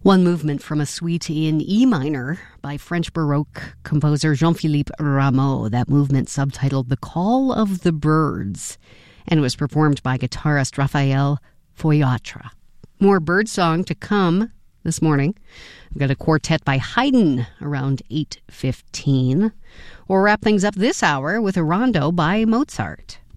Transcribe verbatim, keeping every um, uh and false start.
One movement from a suite in E minor by French Baroque composer Jean-Philippe Rameau. That movement subtitled The Call of the Birds, and it was performed by guitarist Raphael Foyatra. More birdsong to come this morning. We've got a quartet by Haydn around eight fifteen. We'll wrap things up this hour with a rondo by Mozart.